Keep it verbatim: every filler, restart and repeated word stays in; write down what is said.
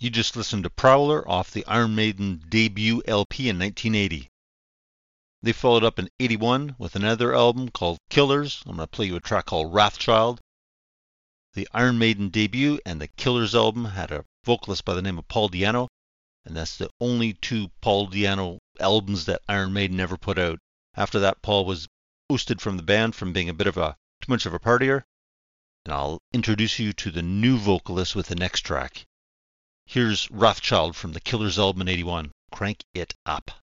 You just listened to Prowler off the Iron Maiden debut L P in nineteen eighty. They followed up in eighty-one with another album called Killers. I'm going to play you a track called Wrathchild. The Iron Maiden debut and the Killers album had a vocalist by the name of Paul Di'Anno, and that's the only two Paul Di'Anno albums that Iron Maiden ever put out. After that, Paul was ousted from the band from being a bit of a too much of a partier, and I'll introduce you to the new vocalist with the next track. Here's Wrathchild from the Killers album in eighty-one. Crank it up.